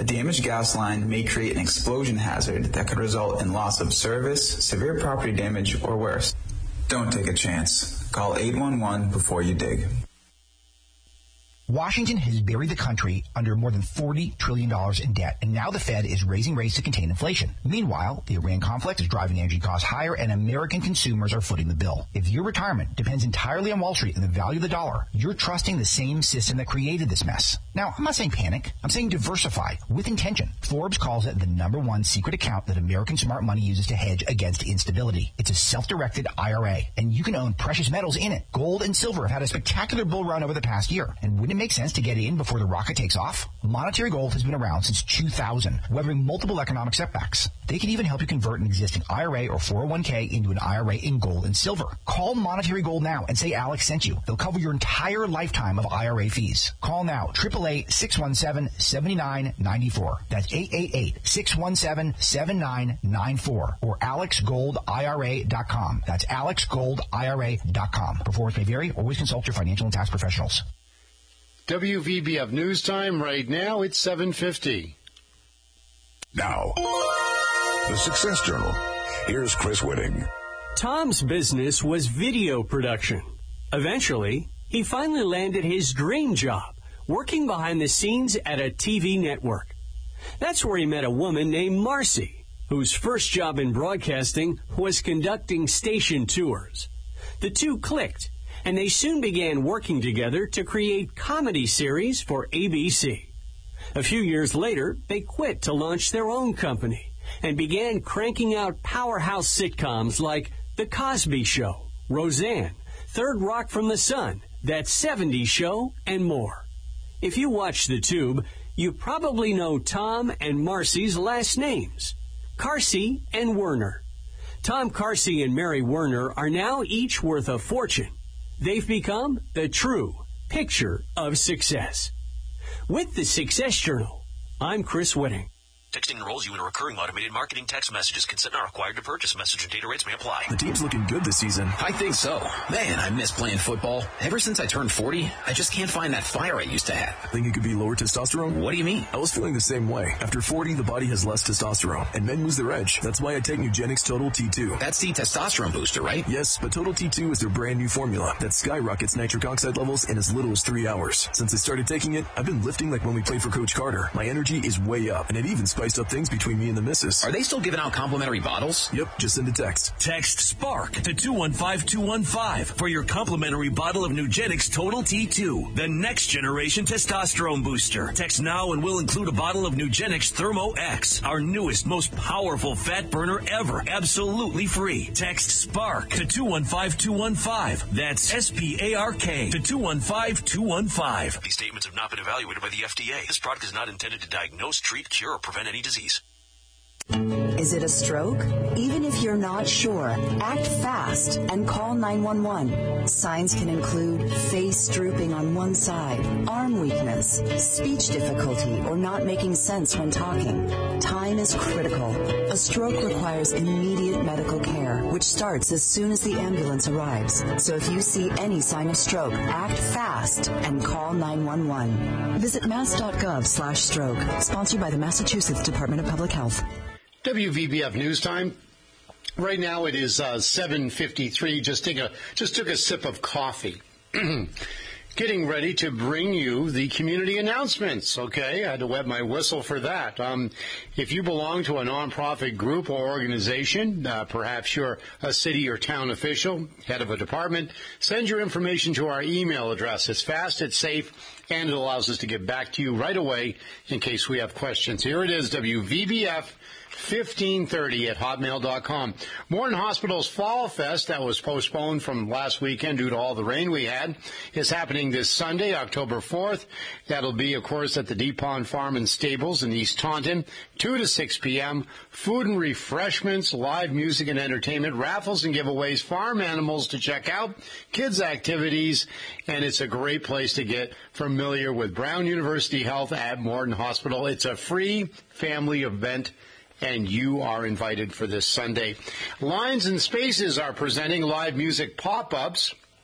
A damaged gas line may create an explosion hazard that could result in loss of service, severe property damage, or worse. Don't take a chance. Call 811 before you dig. Washington has buried the country under more than $40 trillion in debt, and now the Fed is raising rates to contain inflation. Meanwhile, the Iran conflict is driving energy costs higher, and American consumers are footing the bill. If your retirement depends entirely on Wall Street and the value of the dollar, you're trusting the same system that created this mess. Now, I'm not saying panic. I'm saying diversify with intention. Forbes calls it the #1 secret account that American smart money uses to hedge against instability. It's a self-directed IRA, and you can own precious metals in it. Gold and silver have had a spectacular bull run over the past year, and wouldn't it make sense to get in before the rocket takes off? Monetary Gold has been around since 2000, weathering multiple economic setbacks. They can even help you convert an existing IRA or 401k into an IRA in gold and silver. Call Monetary Gold now and say Alex sent you. They'll cover your entire lifetime of IRA fees. Call now, 888-617-7994. That's 888-617-7994 or AlexGoldIRA.com. That's AlexGoldIRA.com. Performance may vary. Always consult your financial and tax professionals. WVBF News Time right now, it's 7:50. Now, the Success Journal. Here's Chris Whitting. Tom's business was video production. Eventually, he finally landed his dream job, working behind the scenes at a TV network. That's where he met a woman named Marcy, whose first job in broadcasting was conducting station tours. The two clicked, and they soon began working together to create comedy series for ABC. A few years later, they quit to launch their own company and began cranking out powerhouse sitcoms like The Cosby Show, Roseanne, Third Rock from the Sun, That 70s Show, and more. If you watch the Tube, you probably know Tom and Marcy's last names, Carsey and Werner. Tom Carsey and Mary Werner are now each worth a fortune. They've become the true picture of success. With the Success Journal, I'm Chris Whitting. Texting enrolls you in a recurring automated marketing text messages. Consent not required to purchase. Message and data rates may apply. The team's looking good this season. I think so. Man, I miss playing football. Ever since I turned 40, I just can't find that fire I used to have. Think it could be lower testosterone? What do you mean? I was feeling the same way. After 40, the body has less testosterone, and men lose their edge. That's why I take Nugenix Total T2. That's the testosterone booster, right? Yes, but Total T2 is their brand new formula that skyrockets nitric oxide levels in as little as 3 hours. Since I started taking it, I've been lifting like when we played for Coach Carter. My energy is way up, and it even spiced up things between me and the missus. Are they still giving out complimentary bottles? Yep, just send a text. Text SPARK to 215215 for your complimentary bottle of Nugenix Total T2, the next generation testosterone booster. Text now and we'll include a bottle of Nugenix Thermo X, our newest, most powerful fat burner ever, absolutely free. Text SPARK to 215215. That's SPARK to 215215. These statements have not been evaluated by the FDA. This product is not intended to diagnose, treat, cure, or prevent any disease. Is it a stroke? Even if you're not sure, act fast and call 911. Signs can include face drooping on one side, arm weakness, speech difficulty, or not making sense when talking. Time is critical. A stroke requires immediate medical care, which starts as soon as the ambulance arrives. So if you see any sign of stroke, act fast and call 911. Visit mass.gov/stroke. Sponsored by the Massachusetts Department of Public Health. WVBF News Time. Right now it is 7:53. Just took a sip of coffee. Getting ready to bring you the community announcements. Okay, I had to wet my whistle for that. If you belong to a nonprofit group or organization, perhaps you're a city or town official, head of a department, send your information to our email address. It's fast, it's safe, and it allows us to get back to you right away in case we have questions. Here it is, WVBF 1530 at hotmail.com. Morton Hospital's Fall Fest, that was postponed from last weekend due to all the rain we had, is happening this Sunday, October 4th. That'll be, of course, at the Deep Pond Farm and Stables in East Taunton, 2 to 6 p.m. Food and refreshments, live music and entertainment, raffles and giveaways, farm animals to check out, kids' activities, and it's a great place to get familiar with Brown University Health at Morton Hospital. It's a free family event, and you are invited for this Sunday. Lines and Spaces are presenting live music pop-ups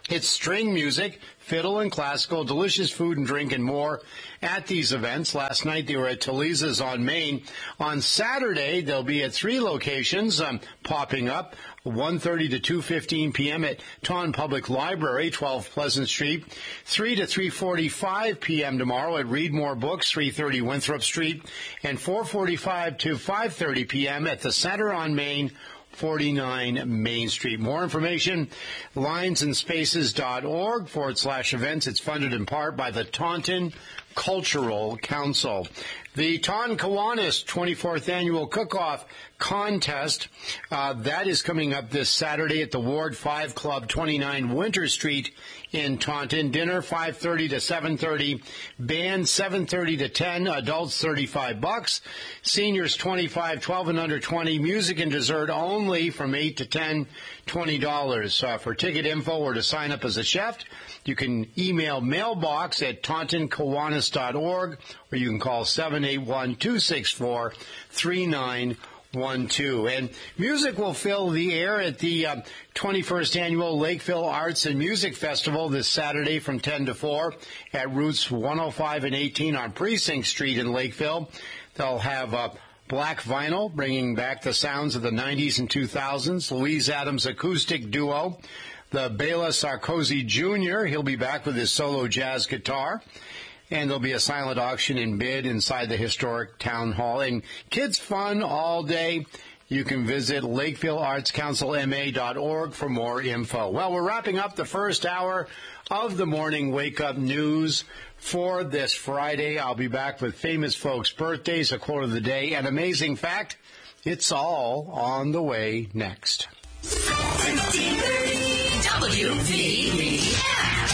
It's string music, fiddle and classical, delicious food and drink and more at these events. Last night they were at Talisa's on Main. On Saturday, they'll be at 3 locations popping up. 1:30 to 2:15 p.m. at Taunton Public Library, 12 Pleasant Street. 3 to 3:45 p.m. tomorrow at Readmore Books, 330 Winthrop Street. And 4:45 to 5:30 p.m. at the Center on Main, 49 Main Street. More information, linesandspaces.org/events. It's funded in part by the Taunton Cultural Council. The Taunton Kiwanis 24th Annual Cook-Off Contest, that is coming up this Saturday at the Ward 5 Club, 29 Winter Street in Taunton. Dinner 5:30 to 7:30, band 7:30 to 10, adults $35, seniors 25, 12 and under 20, music and dessert only from 8 to 10, $20. For ticket info or to sign up as a chef, you can email mailbox at tauntonkiwanis.org, or you can call 781-264-3912. And music will fill the air at the 21st Annual Lakeville Arts and Music Festival this Saturday from 10 to 4 at Routes 105 and 18 on Precinct Street in Lakeville. They'll have Black Vinyl, bringing back the sounds of the 90s and 2000s, Louise Adams Acoustic Duo, the Bela Sarkozy Jr., he'll be back with his solo jazz guitar. And there'll be a silent auction and bid inside the historic town hall. And kids fun all day. You can visit LakevilleArtsCouncilMA.org for more info. Well, we're wrapping up the first hour of the morning wake-up news for this Friday. I'll be back with famous folks' birthdays, a quote of the day, an amazing fact. It's all on the way next. 1530 WVBF.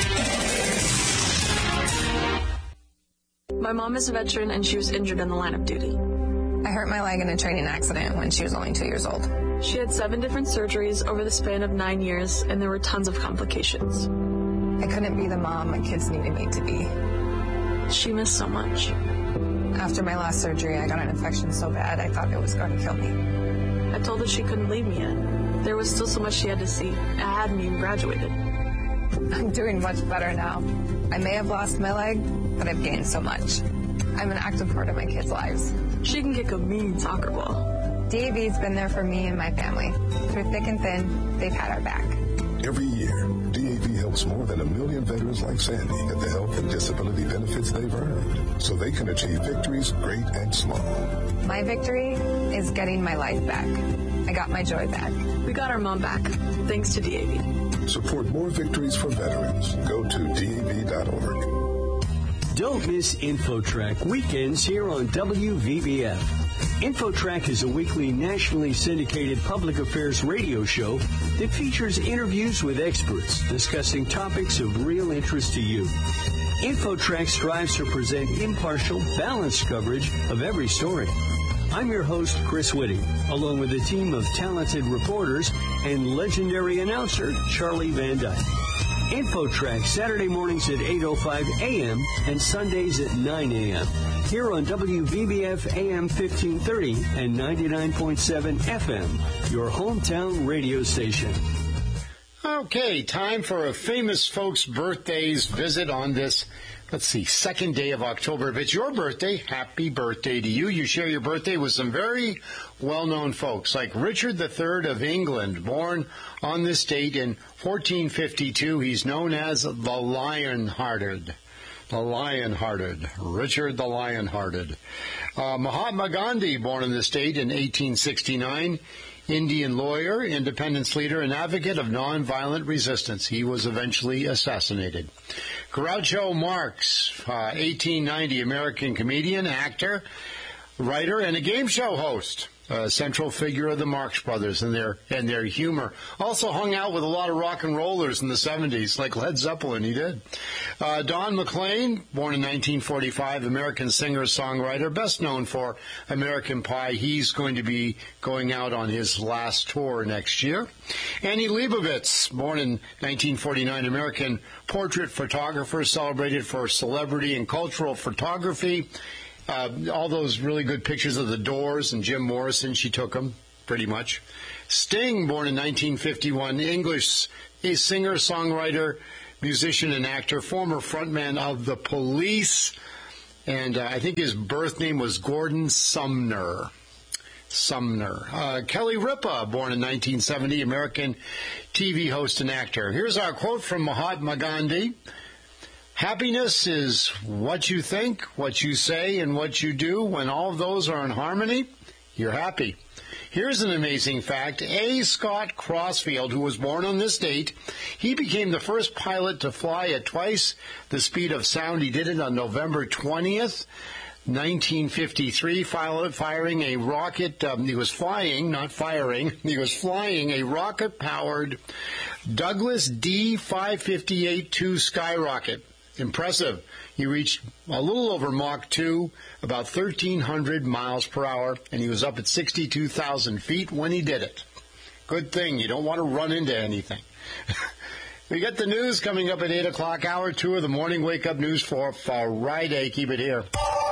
My mom is a veteran, and she was injured in the line of duty. I hurt my leg in a training accident when she was only 2 years old. She had 7 different surgeries over the span of 9 years, and there were tons of complications. I couldn't be the mom my kids needed me to be. She missed so much. After my last surgery, I got an infection so bad I thought it was going to kill me. I told her she couldn't leave me yet. There was still so much she had to see. I hadn't even graduated. I'm doing much better now. I may have lost my leg, but I've gained so much. I'm an active part of my kids' lives. She can kick a mean soccer ball. DAV's been there for me and my family. Through thick and thin, they've had our back. Every year, DAV helps more than 1 million veterans like Sandy get the health and disability benefits they've earned so they can achieve victories great and small. My victory is getting my life back. I got my joy back. We got our mom back, thanks to DAV. Support more victories for veterans. Go to DAV.org. Don't miss InfoTrack weekends here on WVBF. InfoTrack is a weekly nationally syndicated public affairs radio show that features interviews with experts discussing topics of real interest to you. InfoTrack strives to present impartial, balanced coverage of every story. I'm your host, Chris Whitting, along with a team of talented reporters and legendary announcer, Charlie Van Dyke. InfoTrack, Saturday mornings at 8:05 a.m. and Sundays at 9 a.m. Here on WVBF AM 1530 and 99.7 FM, your hometown radio station. Okay, time for a famous folks' birthdays visit on this, second day of October. If it's your birthday, happy birthday to you. You share your birthday with some very well-known folks, like Richard III of England, born on this date in 1452. He's known as the Lion-Hearted. The Lion-Hearted. Richard the Lion-Hearted. Mahatma Gandhi, born on this date in 1869. Indian lawyer, independence leader, and advocate of nonviolent resistance. He was eventually assassinated. Groucho Marx, 1890, American comedian, actor, writer, and a game show host. A central figure of the Marx Brothers and their humor. Also hung out with a lot of rock and rollers in the 70s, like Led Zeppelin, he did. Don McLean, born in 1945, American singer-songwriter, best known for American Pie. He's going to be going out on his last tour next year. Annie Leibovitz, born in 1949, American portrait photographer, celebrated for celebrity and cultural photography. All those really good pictures of the Doors and Jim Morrison, she took them. pretty much. Sting, born in 1951, English singer, songwriter, musician, and actor, former frontman of The Police, and I think his birth name was Gordon Sumner. Kelly Ripa, born in 1970, American TV host and actor. Here's our quote from Mahatma Gandhi. Happiness is what you think, what you say, and what you do. When all of those are in harmony, you're happy. Here's an amazing fact. A. Scott Crossfield, who was born on this date, he became the first pilot to fly at twice the speed of sound. He did it on November 20th. 1953, firing a rocket. He was flying, not firing. He was flying a rocket-powered Douglas D-558-2 skyrocket. Impressive. He reached a little over Mach 2, about 1,300 miles per hour, and he was up at 62,000 feet when he did it. Good thing. You don't want to run into anything. We got the news coming up at 8 o'clock, hour 2 of the morning wake-up news for Friday. Keep it here.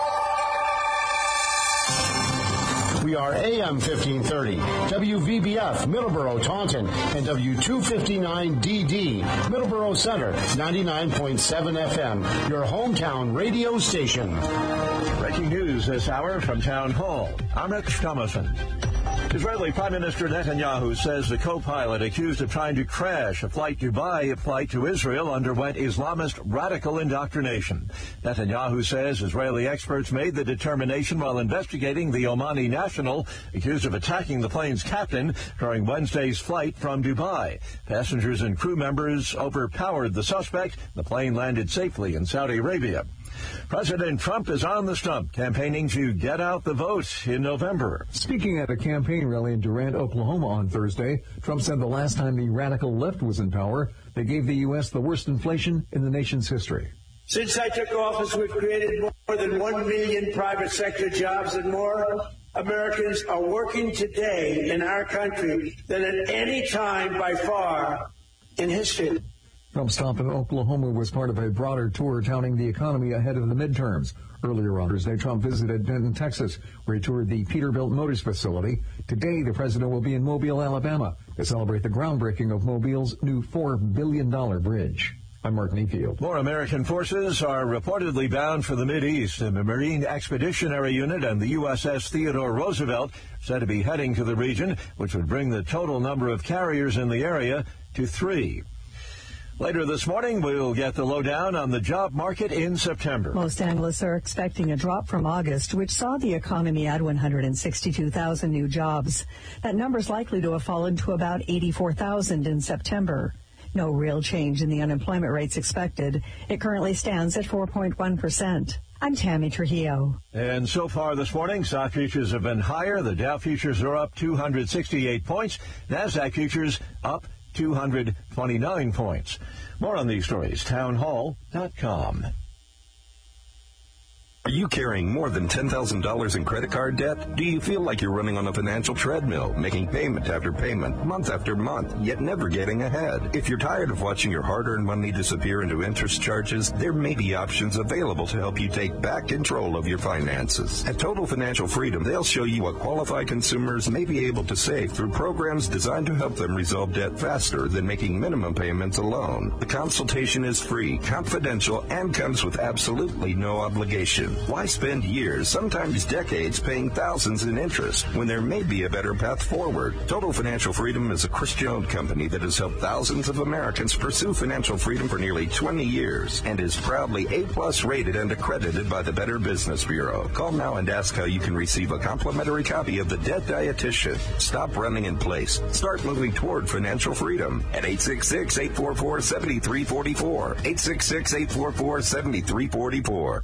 We are AM 1530, WVBF, Middleborough, Taunton, and W259DD, Middleborough Center, 99.7 FM, your hometown radio station. Breaking news this hour from Town Hall. I'm Rich Thomason. Israeli Prime Minister Netanyahu says the co-pilot accused of trying to crash a flight to Israel underwent Islamist radical indoctrination. Netanyahu says Israeli experts made the determination while investigating the Omani national accused of attacking the plane's captain during Wednesday's flight from Dubai. Passengers and crew members overpowered the suspect. The plane landed safely in Saudi Arabia. President Trump is on the stump, campaigning to get out the vote in November. Speaking at a campaign rally in Durant, Oklahoma on Thursday, Trump said the last time the radical left was in power, they gave the U.S. the worst inflation in the nation's history. Since I took office, we've created more than 1 million private sector jobs, and more Americans are working today in our country than at any time by far in history. Trump's stop in Oklahoma was part of a broader tour touting the economy ahead of the midterms. Earlier on Thursday, Trump visited Denton, Texas, where he toured the Peterbilt Motors facility. Today, the president will be in Mobile, Alabama, to celebrate the groundbreaking of Mobile's new $4 billion bridge. I'm Mark Mayfield. More American forces are reportedly bound for the Mideast. The Marine Expeditionary Unit and the USS Theodore Roosevelt said to be heading to the region, which would bring the total number of carriers in the area to 3. Later this morning, we'll get the lowdown on the job market in September. Most analysts are expecting a drop from August, which saw the economy add 162,000 new jobs. That number is likely to have fallen to about 84,000 in September. No real change in the unemployment rates expected. It currently stands at 4.1%. I'm Tammy Trujillo. And so far this morning, stock futures have been higher. The Dow futures are up 268 points. NASDAQ futures up 229 points. More on these stories, townhall.com. Are you carrying more than $10,000 in credit card debt? Do you feel like you're running on a financial treadmill, making payment after payment, month after month, yet never getting ahead? If you're tired of watching your hard-earned money disappear into interest charges, there may be options available to help you take back control of your finances. At Total Financial Freedom, they'll show you what qualified consumers may be able to save through programs designed to help them resolve debt faster than making minimum payments alone. The consultation is free, confidential, and comes with absolutely no obligation. Why spend years, sometimes decades, paying thousands in interest when there may be a better path forward? Total Financial Freedom is a Christian-owned company that has helped thousands of Americans pursue financial freedom for nearly 20 years and is proudly A+ rated and accredited by the Better Business Bureau. Call now and ask how you can receive a complimentary copy of The Debt Dietitian. Stop running in place. Start moving toward financial freedom at 866-844-7344. 866-844-7344.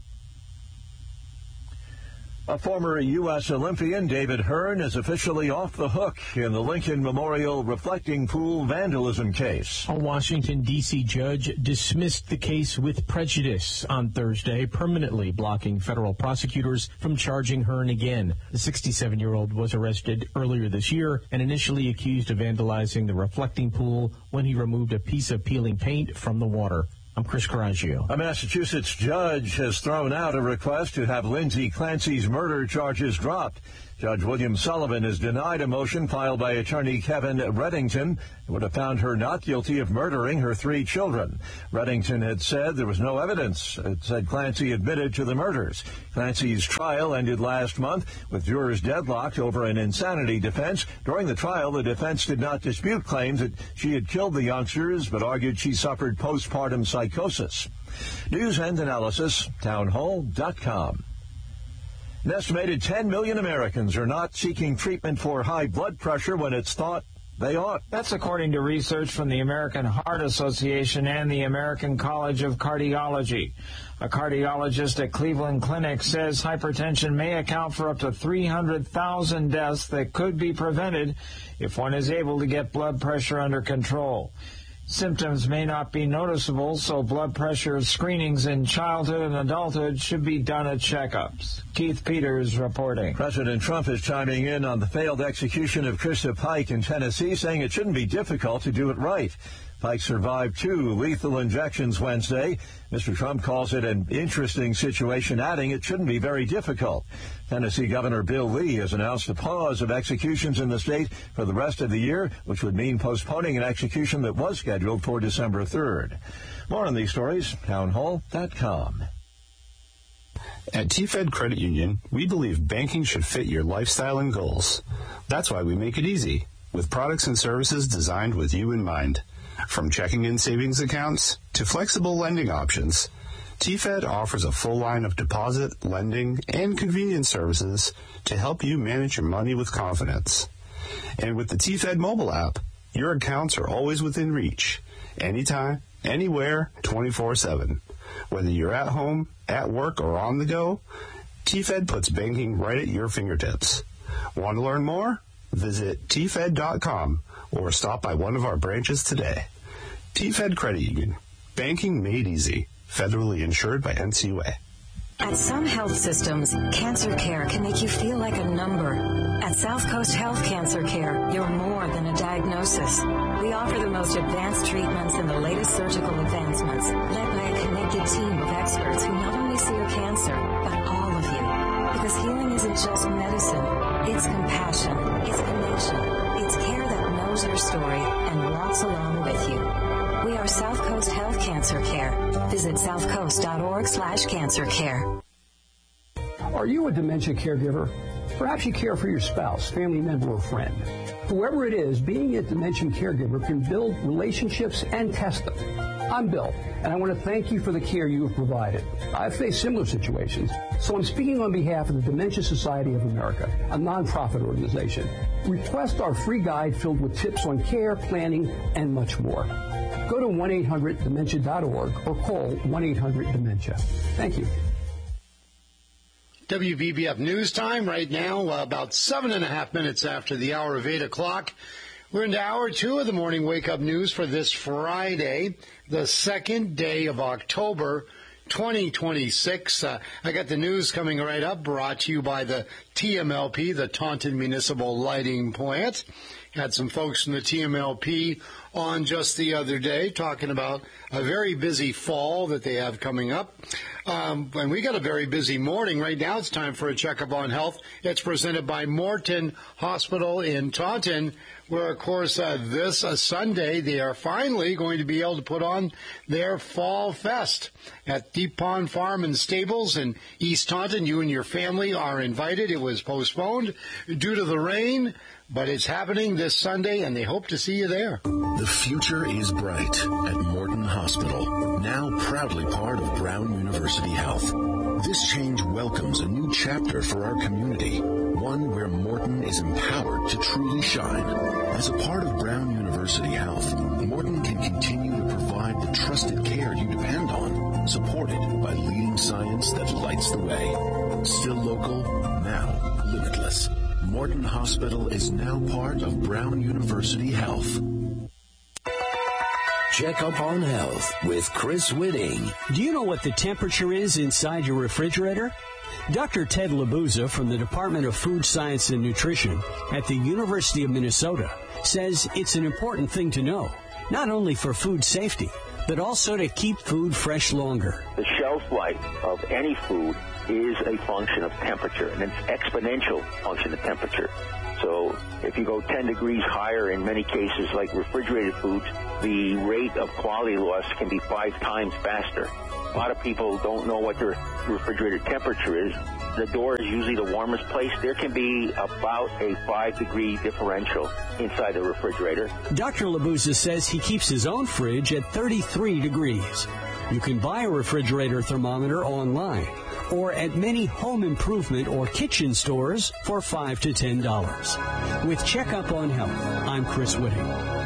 A former U.S. Olympian, David Hearn, is officially off the hook in the Lincoln Memorial reflecting pool vandalism case. A Washington, D.C. judge dismissed the case with prejudice on Thursday, permanently blocking federal prosecutors from charging Hearn again. The 67-year-old was arrested earlier this year and initially accused of vandalizing the reflecting pool when he removed a piece of peeling paint from the water. I'm Chris Coraggio. A Massachusetts judge has thrown out a request to have Lindsay Clancy's murder charges dropped. Judge William Sullivan has denied a motion filed by attorney Kevin Reddington, who would have found her not guilty of murdering her 3 children. Reddington had said there was no evidence. It said Clancy admitted to the murders. Clancy's trial ended last month with jurors deadlocked over an insanity defense. During the trial, the defense did not dispute claims that she had killed the youngsters, but argued she suffered postpartum psychosis. News and analysis, townhall.com. An estimated 10 million Americans are not seeking treatment for high blood pressure when it's thought they ought. That's according to research from the American Heart Association and the American College of Cardiology. A cardiologist at Cleveland Clinic says hypertension may account for up to 300,000 deaths that could be prevented if one is able to get blood pressure under control. Symptoms may not be noticeable, so blood pressure screenings in childhood and adulthood should be done at checkups. Keith Peters reporting. President Trump is chiming in on the failed execution of Krista Pike in Tennessee, saying it shouldn't be difficult to do it right. Pike survived 2 lethal injections Wednesday. Mr. Trump calls it an interesting situation, adding it shouldn't be very difficult. Tennessee Governor Bill Lee has announced a pause of executions in the state for the rest of the year, which would mean postponing an execution that was scheduled for December 3rd. More on these stories, townhall.com. At T-Fed Credit Union, we believe banking should fit your lifestyle and goals. That's why we make it easy, with products and services designed with you in mind. From checking and savings accounts to flexible lending options, T-Fed offers a full line of deposit, lending, and convenience services to help you manage your money with confidence. And with the T-Fed mobile app, your accounts are always within reach, anytime, anywhere, 24/7. Whether you're at home, at work, or on the go, T-Fed puts banking right at your fingertips. Want to learn more? Visit tfed.com or stop by one of our branches today. T-Fed Credit Union. Banking made easy. Federally insured by NCUA. At some health systems, cancer care can make you feel like a number. At South Coast Health Cancer Care, you're more than a diagnosis. We offer the most advanced treatments and the latest surgical advancements, led by a connected team of experts who not only see your cancer, but all of you. Because healing isn't just medicine. It's compassion. It's connection. It's care that knows your story and walks along with you. We are South Coast Health Cancer Care. Visit southcoast.org/cancercare. Are you a dementia caregiver? Perhaps you care for your spouse, family member, or friend. Whoever it is, being a dementia caregiver can build relationships and test them. I'm Bill, and I want to thank you for the care you have provided. I've faced similar situations, so I'm speaking on behalf of the Dementia Society of America, a nonprofit organization. Request our free guide filled with tips on care, planning, and much more. Go to 1-800-DEMENTIA.org or call 1-800-DEMENTIA. Thank you. WBBF News Time right now, about 7.5 minutes after the hour of 8 o'clock. We're into hour 2 of the morning wake-up news for this Friday, the 2nd day of October, 2026. I got the news coming right up, brought to you by the TMLP, the Taunton Municipal Lighting Plant. Had some folks from the TMLP on just the other day talking about a very busy fall that they have coming up. And we got a very busy morning. Right now it's time for a checkup on health. It's presented by Morton Hospital in Taunton, where, of course, this Sunday they are finally going to be able to put on their Fall Fest at Deep Pond Farm and Stables in East Taunton. You and your family are invited. It was postponed due to the rain, but it's happening this Sunday, and they hope to see you there. The future is bright at Morton Hospital, now proudly part of Brown University Health. This change welcomes a new chapter for our community, one where Morton is empowered to truly shine. As a part of Brown University Health, Morton can continue to provide the trusted care you depend on, supported by leading science that lights the way. Still local, now limitless. Morton Hospital is now part of Brown University Health. Check up on health with Chris Whitting. Do you know what the temperature is inside your refrigerator? Dr. Ted Labuza from the Department of Food Science and Nutrition at the University of Minnesota says it's an important thing to know, not only for food safety, but also to keep food fresh longer. The shelf life of any food is a function of temperature, and it's exponential function of temperature. So if you go 10 degrees higher in many cases, like refrigerated foods, the rate of quality loss can be 5 times faster. A lot of people don't know what their refrigerated temperature is. The door is usually the warmest place. There can be about a 5-degree differential inside the refrigerator. Dr. Labuza says he keeps his own fridge at 33 degrees. You can buy a refrigerator thermometer online or at many home improvement or kitchen stores for $5 to $10. With Checkup on Health, I'm Chris Whitting.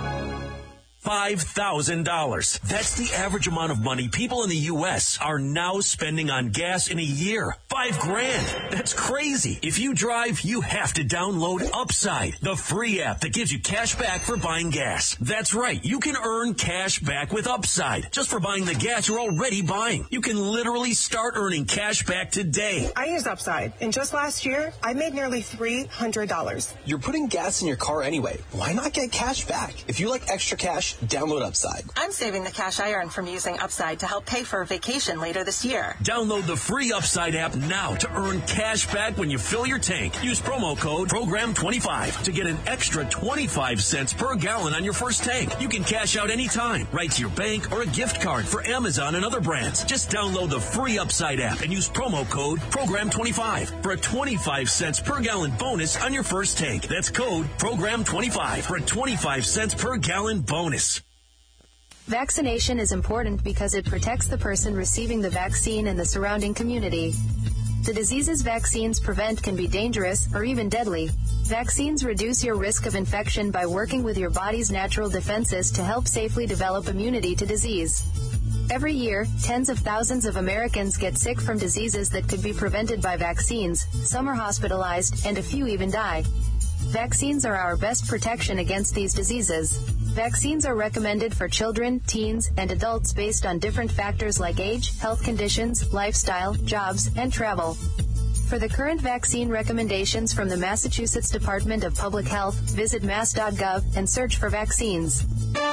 $5,000. That's the average amount of money people in the U.S. are now spending on gas in a year. $5,000. That's crazy. If you drive, you have to download Upside, the free app that gives you cash back for buying gas. That's right. You can earn cash back with Upside just for buying the gas you're already buying. You can literally start earning cash back today. I use Upside, and just last year, I made nearly $300. You're putting gas in your car anyway. Why not get cash back? If you like extra cash, download Upside. I'm saving the cash I earn from using Upside to help pay for a vacation later this year. Download the free Upside app now to earn cash back when you fill your tank. Use promo code PROGRAM25 to get an extra 25 cents per gallon on your first tank. You can cash out anytime, right to your bank or a gift card for Amazon and other brands. Just download the free Upside app and use promo code PROGRAM25 for a 25 cents per gallon bonus on your first tank. That's code PROGRAM25 for a 25 cents per gallon bonus. Vaccination is important because it protects the person receiving the vaccine and the surrounding community. The diseases vaccines prevent can be dangerous or even deadly. Vaccines reduce your risk of infection by working with your body's natural defenses to help safely develop immunity to disease. Every year, tens of thousands of Americans get sick from diseases that could be prevented by vaccines. Some are hospitalized, and a few even die. Vaccines are our best protection against these diseases. Vaccines are recommended for children, teens, and adults based on different factors like age, health conditions, lifestyle, jobs, and travel. For the current vaccine recommendations from the Massachusetts Department of Public Health, visit mass.gov and search for vaccines.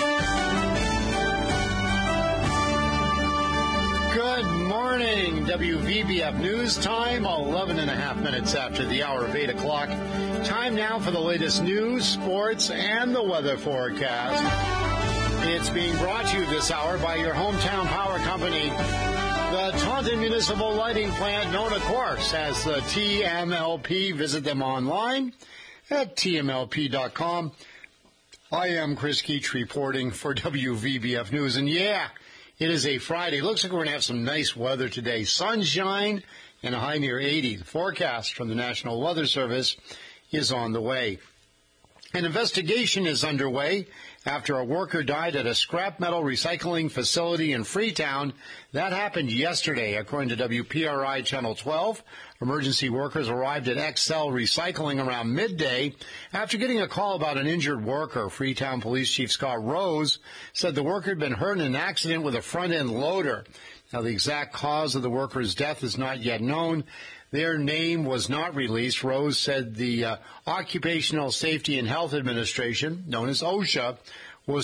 Good morning, WVBF News Time, 11 and a half minutes after the hour of 8 o'clock. Time now for the latest news, sports, and the weather forecast. It's being brought to you this hour by your hometown power company, the Taunton Municipal Lighting Plant, known, of course, as the TMLP. Visit them online at tmlp.com. I am Chris Keach reporting for WVBF News. And yeah, it is a Friday. Looks like we're going to have some nice weather today. Sunshine and a high near 80. The forecast from the National Weather Service is on the way. An investigation is underway after a worker died at a scrap metal recycling facility in Freetown. That happened yesterday, according to WPRI Channel 12. Emergency workers arrived at Excel Recycling around midday after getting a call about an injured worker. Freetown Police Chief Scott Rose said the worker had been hurt in an accident with a front-end loader. Now, the exact cause of the worker's death is not yet known. Their name was not released. Rose said the Occupational Safety and Health Administration, known as OSHA, was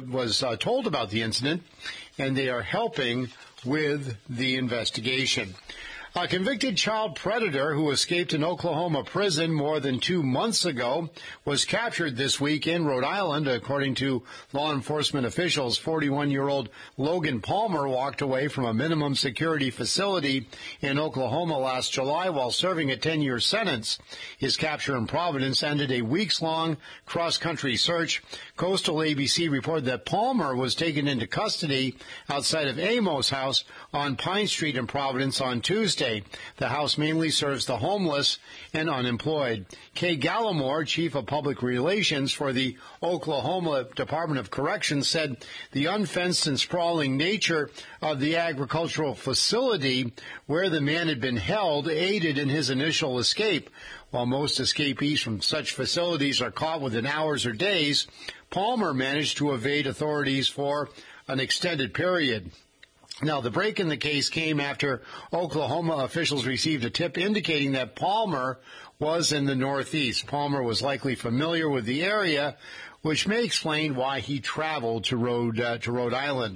told about the incident, and they are helping with the investigation. A convicted child predator who escaped an Oklahoma prison more than 2 months ago was captured this week in Rhode Island. According to law enforcement officials, 41-year-old Logan Palmer walked away from a minimum security facility in Oklahoma last July while serving a 10-year sentence. His capture in Providence ended a weeks-long cross-country search. Coastal ABC reported that Palmer was taken into custody outside of Amos House on Pine Street in Providence on Tuesday. The house mainly serves the homeless and unemployed. Kay Gallimore, Chief of Public Relations for the Oklahoma Department of Corrections, said the unfenced and sprawling nature of the agricultural facility where the man had been held aided in his initial escape. While most escapees from such facilities are caught within hours or days, Palmer managed to evade authorities for an extended period. Now, the break in the case came after Oklahoma officials received a tip indicating that Palmer was in the Northeast. Palmer was likely familiar with the area, which may explain why he traveled to Rhode Island.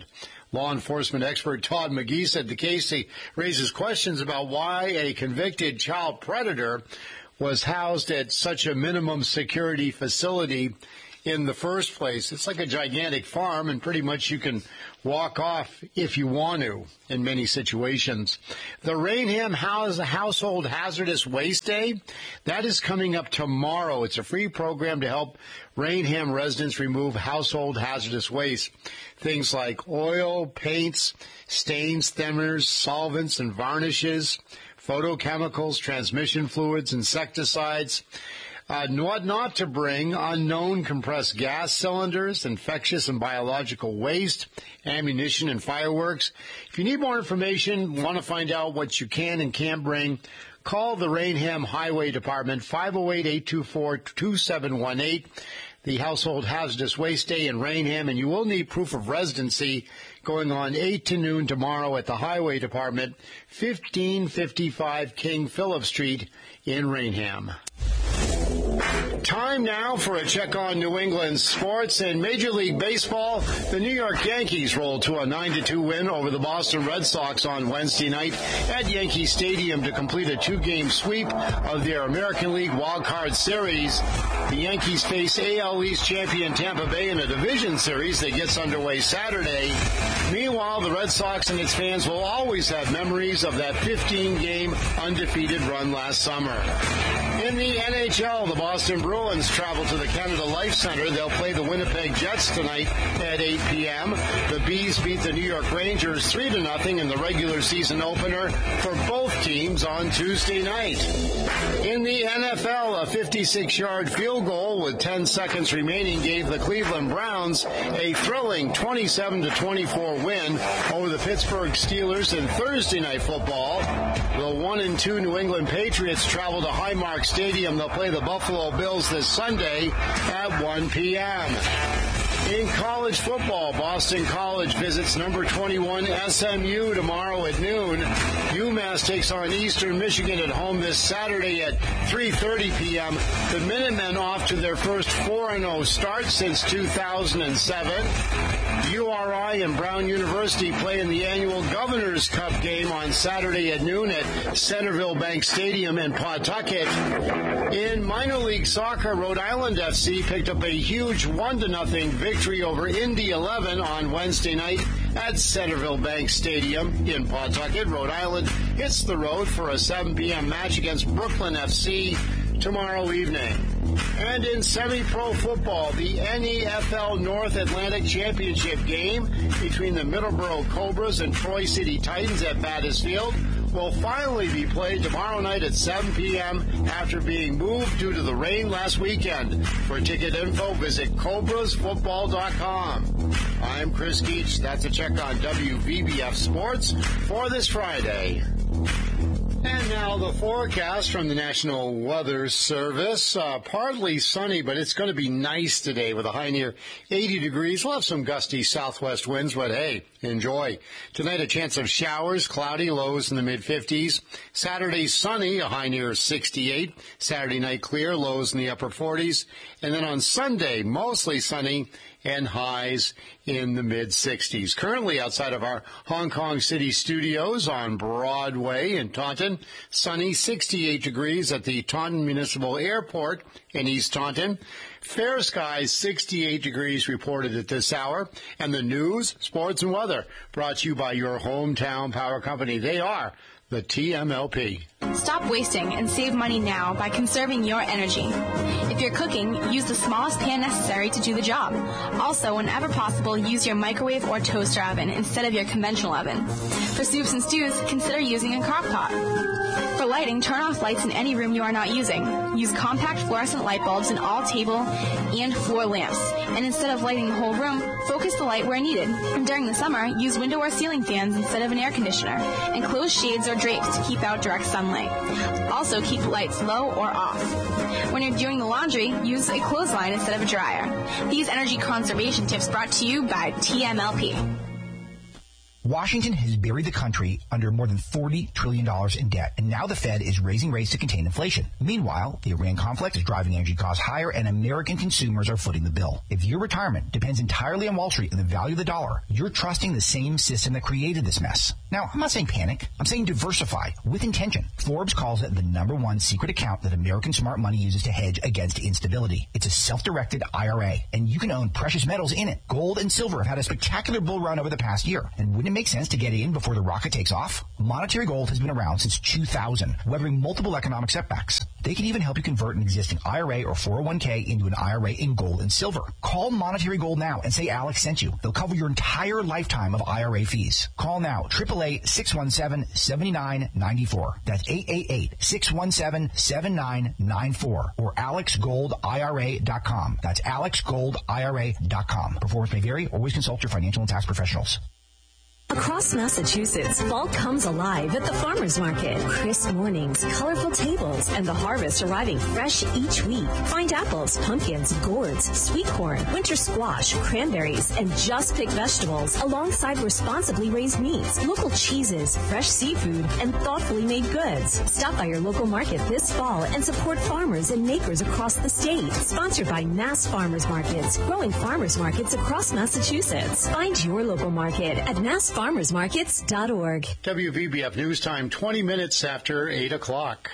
Law enforcement expert Todd McGee said the case raises questions about why a convicted child predator was housed at such a minimum security facility in the first place. It's like a gigantic farm, and pretty much you can walk off if you want to in many situations. The Rainham Household Hazardous Waste Day, that is coming up tomorrow. It's a free program to help Rainham residents remove household hazardous waste. Things like oil, paints, stains, thinners, solvents and varnishes, photochemicals, transmission fluids, insecticides. What not to bring: unknown compressed gas cylinders, infectious and biological waste, ammunition and fireworks. If you need more information, want to find out what you can and can't bring, call the Rainham Highway Department, 508-824-2718, the Household Hazardous Waste Day in Rainham, and you will need proof of residency, going on 8 to noon tomorrow at the Highway Department, 1555 King Phillip Street in Rainham. Time now for a check on New England sports. In Major League Baseball, the New York Yankees rolled to a 9-2 win over the Boston Red Sox on Wednesday night at Yankee Stadium to complete a 2-game sweep of their American League Wild Card Series. The Yankees face AL East champion Tampa Bay in a division series that gets underway Saturday. Meanwhile, the Red Sox and its fans will always have memories of that 15-game undefeated run last summer. In the NHL, the Boston Bruins travel to the Canada Life Center. They'll play the Winnipeg Jets tonight at 8 p.m. The Bees beat the New York Rangers 3-0 in the regular season opener for both teams on Tuesday night. In the NFL, a 56-yard field goal with 10 seconds remaining gave the Cleveland Browns a thrilling 27-24 win over the Pittsburgh Steelers in Thursday Night Football. The 1-2 New England Patriots travel to Highmark Stadium. They'll play the Buffalo Bills this Sunday at 1 p.m. In college football, Boston College visits number 21 SMU tomorrow at noon. UMass takes on Eastern Michigan at home this Saturday at 3:30 p.m. The Minutemen off to their first 4-0 start since 2007. URI and Brown University play in the annual Governor's Cup game on Saturday at noon at Centerville Bank Stadium in Pawtucket. In minor league soccer, Rhode Island FC picked up a huge 1-0 victory over Indy 11 on Wednesday night at Centerville Bank Stadium in Pawtucket. Rhode Island hits the road for a 7 p.m. match against Brooklyn FC tomorrow evening. And in semi-pro football, the NEFL North Atlantic Championship game between the Middleborough Cobras and Troy City Titans at Battis Field will finally be played tomorrow night at 7 p.m. after being moved due to the rain last weekend. For ticket info, visit CobrasFootball.com. I'm Chris Keach. That's a check on WVBF Sports for this Friday. And now the forecast from the National Weather Service. Partly sunny, but it's going to be nice today with a high near 80 degrees. We'll have some gusty southwest winds, but hey, enjoy. Tonight, a chance of showers, cloudy, lows in the mid-50s. Saturday, sunny, a high near 68. Saturday night, clear, lows in the upper 40s. And then on Sunday, mostly sunny and highs in the mid-60s. Currently outside of our Hong Kong City studios on Broadway in Taunton, sunny, 68 degrees at the Taunton Municipal Airport in East Taunton. Fair skies, 68 degrees reported at this hour. And the news, sports, and weather brought to you by your hometown power company. They are the TMLP. Stop wasting and save money now by conserving your energy. If you're cooking, use the smallest pan necessary to do the job. Also, whenever possible, use your microwave or toaster oven instead of your conventional oven. For soups and stews, consider using a crock pot. For lighting, turn off lights in any room you are not using. Use compact fluorescent light bulbs in all table and floor lamps. And instead of lighting the whole room, focus the light where needed. And during the summer, use window or ceiling fans instead of an air conditioner. And close shades or drapes to keep out direct sunlight. Also, keep lights low or off. When you're doing the laundry, use a clothesline instead of a dryer. These energy conservation tips brought to you by TMLP. Washington has buried the country under more than $40 trillion in debt, and now the Fed is raising rates to contain inflation. Meanwhile, the Iran conflict is driving energy costs higher, and American consumers are footing the bill. If your retirement depends entirely on Wall Street and the value of the dollar, you're trusting the same system that created this mess. Now, I'm not saying panic. I'm saying diversify with intention. Forbes calls it the #1 secret account that American smart money uses to hedge against instability. It's a self-directed IRA, and you can own precious metals in it. Gold and silver have had a spectacular bull run over the past year. And wouldn't it make sense to get in before the rocket takes off? Monetary Gold has been around since 2000, weathering multiple economic setbacks. They can even help you convert an existing IRA or 401k into an IRA in gold and silver. Call Monetary Gold now and say Alex sent you. They'll cover your entire lifetime of IRA fees. Call now, 888-617-7994. That's 888-617-7994 or AlexGoldIRA.com. That's AlexGoldIRA.com. Performance may vary. Always consult your financial and tax professionals. Across Massachusetts, fall comes alive at the farmers market. Crisp mornings, colorful tables, and the harvest arriving fresh each week. Find apples, pumpkins, gourds, sweet corn, winter squash, cranberries, and just picked vegetables alongside responsibly raised meats, local cheeses, fresh seafood, and thoughtfully made goods. Stop by your local market this fall and support farmers and makers across the state. Sponsored by Mass Farmers Markets, growing farmers markets across Massachusetts. Find your local market at massfarmersmarkets.org. WVBF News Time, 20 minutes after 8 o'clock.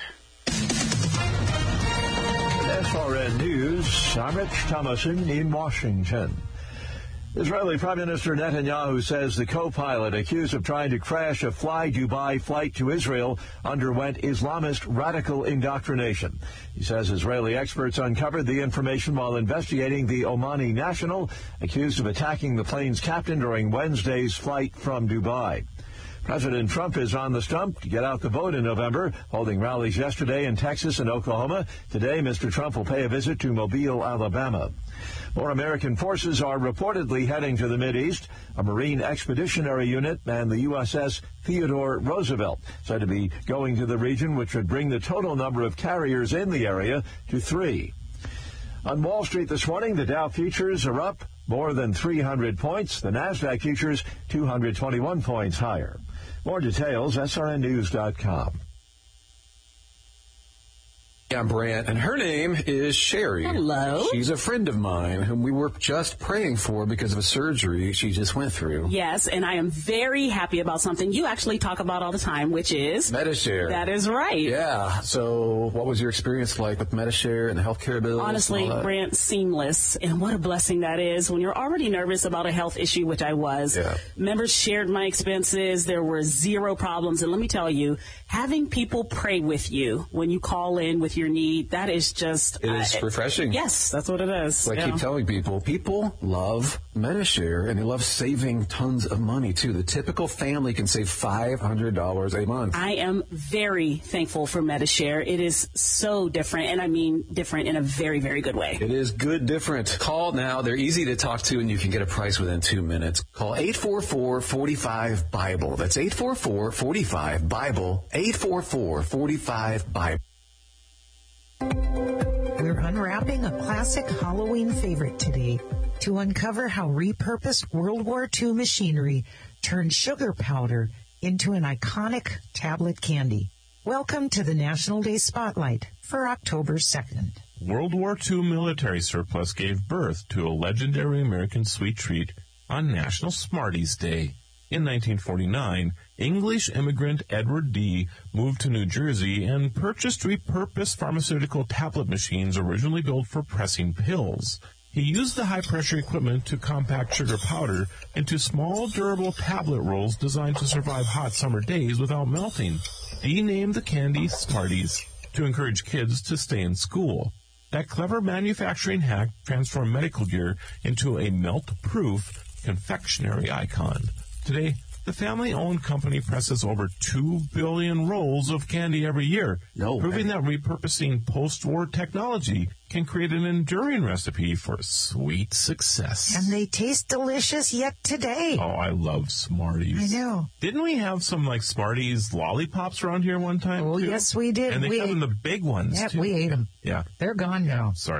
SRN News, I'm Rich Thomason in Washington. Israeli Prime Minister Netanyahu says the co-pilot accused of trying to crash a Fly Dubai flight to Israel underwent Islamist radical indoctrination. He says Israeli experts uncovered the information while investigating the Omani national accused of attacking the plane's captain during Wednesday's flight from Dubai. President Trump is on the stump to get out the vote in November, holding rallies yesterday in Texas and Oklahoma. Today, Mr. Trump will pay a visit to Mobile, Alabama. More American forces are reportedly heading to the Mideast. A Marine Expeditionary Unit and the USS Theodore Roosevelt said to be going to the region, which would bring the total number of carriers in the area to 3. On Wall Street this morning, the Dow futures are up more than 300 points. The NASDAQ futures 221 points higher. More details, srnnews.com. I'm Brant, and her name is Sherry. Hello. She's a friend of mine whom we were just praying for because of a surgery she just went through. Yes, and I am very happy about something you actually talk about all the time, which is Medi-Share. That is right. Yeah. So what was your experience like with Medi-Share and the healthcare bills? Honestly, Brant, seamless. And what a blessing that is when you're already nervous about a health issue, which I was. Yeah. Members shared my expenses. There were zero problems. And let me tell you, having people pray with you when you call in with your need, that is just... It is refreshing. Yes, that's what it is. So I keep telling people love Medi-Share, and they love saving tons of money, too. The typical family can save $500 a month. I am very thankful for Medi-Share. It is so different, and I mean different in a very, very good way. It is good different. Call now. They're easy to talk to, and you can get a price within 2 minutes. Call 844-45-BIBLE. That's 844-45-BIBLE. 844-45-BIBLE. We're unwrapping a classic Halloween favorite today to uncover how repurposed World War II machinery turned sugar powder into an iconic tablet candy. Welcome to the National Day Spotlight for October 2nd. World War II military surplus gave birth to a legendary American sweet treat on National Smarties Day. In 1949, English immigrant Edward D. moved to New Jersey and purchased repurposed pharmaceutical tablet machines originally built for pressing pills. He used the high-pressure equipment to compact sugar powder into small, durable tablet rolls designed to survive hot summer days without melting. D. named the candy Smarties to encourage kids to stay in school. That clever manufacturing hack transformed medical gear into a melt-proof confectionery icon. Today, the family-owned company presses over 2 billion rolls of candy every year, proving that repurposing post-war technology can create an enduring recipe for sweet success. And they taste delicious yet today. Oh, I love Smarties. I know. Didn't we have some, Smarties lollipops around here one time, Oh, too? yes, we did. And they come in the big ones, Yeah, too. we ate them. Yeah. They're gone now. Sorry.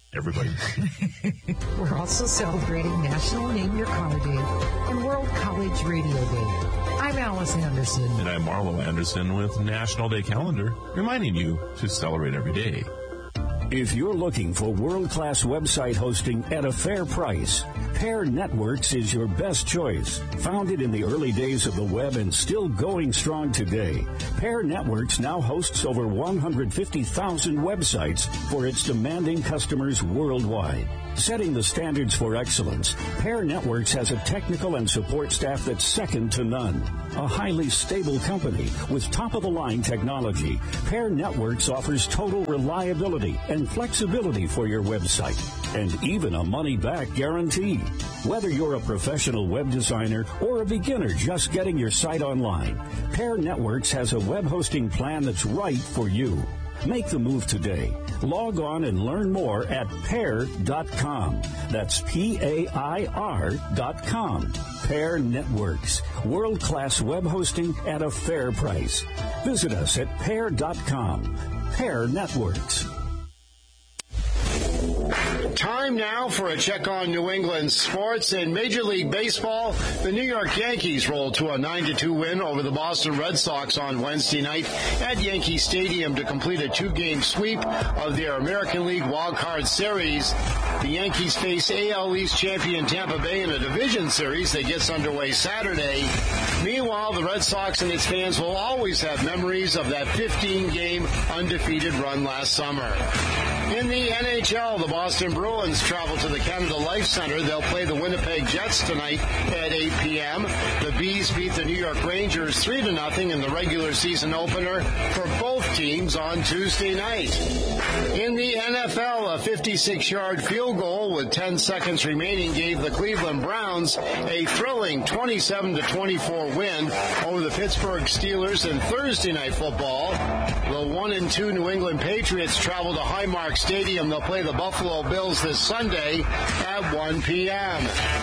everybody. We're also celebrating National Name Your Car Day and World College Radio Day. I'm Alice Anderson. And I'm Marlo Anderson with National Day Calendar, reminding you to celebrate every day. If you're looking for world-class website hosting at a fair price, Pair Networks is your best choice. Founded in the early days of the web and still going strong today, Pair Networks now hosts over 150,000 websites for its demanding customers worldwide. Setting the standards for excellence, Pair Networks has a technical and support staff that's second to none. A highly stable company with top-of-the-line technology, Pair Networks offers total reliability and flexibility for your website, and even a money-back guarantee. Whether you're a professional web designer or a beginner just getting your site online, Pair Networks has a web hosting plan that's right for you. Make the move today. Log on and learn more at pair.com. That's PAIR.com. Pair Networks. World-class web hosting at a fair price. Visit us at pair.com. Pair Networks. Time now for a check on New England sports. In Major League Baseball, the New York Yankees rolled to a 9-2 win over the Boston Red Sox on Wednesday night at Yankee Stadium to complete a two-game sweep of their American League Wild Card Series. The Yankees face AL East champion Tampa Bay in a division series that gets underway Saturday. Meanwhile, the Red Sox and its fans will always have memories of that 15-game undefeated run last summer. In the NHL, the Boston Bruins travel to the Canada Life Center. They'll play the Winnipeg Jets tonight at 8 p.m. The Bees beat the New York Rangers 3-0 in the regular season opener for both teams on Tuesday night. In the NFL, a 56-yard field goal with 10 seconds remaining gave the Cleveland Browns a thrilling 27-24 win over the Pittsburgh Steelers in Thursday night football. The 1-2 New England Patriots travel to Highmark Stadium. They'll play the Buffalo Bills this Sunday at 1 p.m.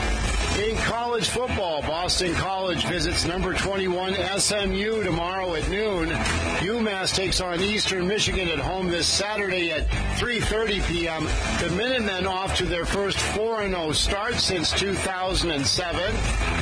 In college football, Boston College visits number 21 SMU tomorrow at noon. UMass takes on Eastern Michigan at home this Saturday at 3:30 p.m. The Minutemen off to their first 4-0 start since 2007.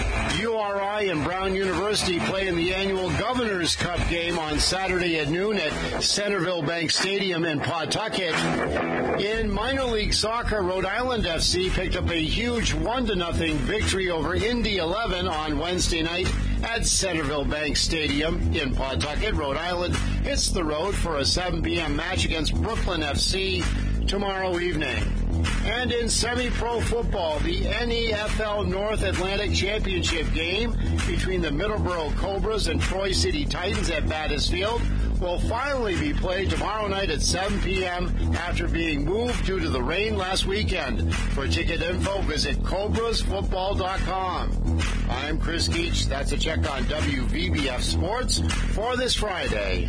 URI and Brown University play in the annual Governor's Cup game on Saturday at noon at Centerville Bank Stadium in Pawtucket. In minor league soccer, Rhode Island FC picked up a huge 1-0 victory over Indy 11 on Wednesday night at Centerville Bank Stadium in Pawtucket. Rhode Island hits the road for a 7 p.m. match against Brooklyn FC tomorrow evening. And in semi-pro football, the NFL North Atlantic Championship game between the Middleborough Cobras and Troy City Titans at Battis Field will finally be played tomorrow night at 7 p.m. after being moved due to the rain last weekend. For ticket info, visit CobrasFootball.com. I'm Chris Keach. That's a check on WVBF Sports for this Friday.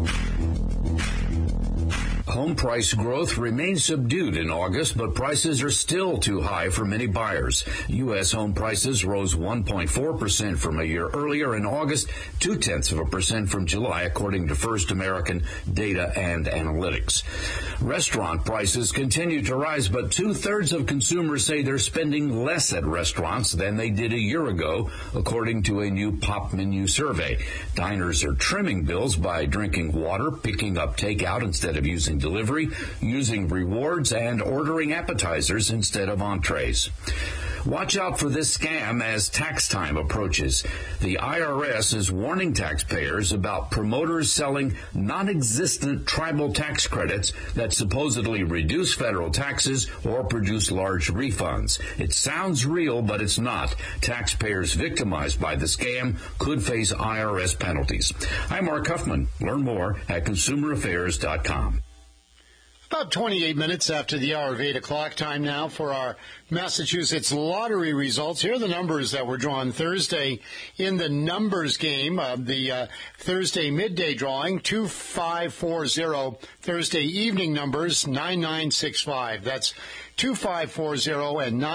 Home price growth remains subdued in August, but prices are still too high for many buyers. U.S. home prices rose 1.4% from a year earlier in August, 0.2% from July, according to First American Data and Analytics. Restaurant prices continue to rise, but 2/3 of consumers say they're spending less at restaurants than they did a year ago, according to a new Pop Menu survey. Diners are trimming bills by drinking water, picking up takeout instead of using delivery, using rewards, and ordering appetizers instead of entrees. Watch out for this scam as tax time approaches. The IRS is warning taxpayers about promoters selling non-existent tribal tax credits that supposedly reduce federal taxes or produce large refunds. It sounds real, but it's not. Taxpayers victimized by the scam could face IRS penalties. I'm Mark Huffman. Learn more at consumeraffairs.com. About 28 minutes after the hour of 8 o'clock, time now for our Massachusetts lottery results. Here are the numbers that were drawn Thursday in the numbers game of the Thursday midday drawing, 2540. Thursday evening numbers, 9965. That's 2540 and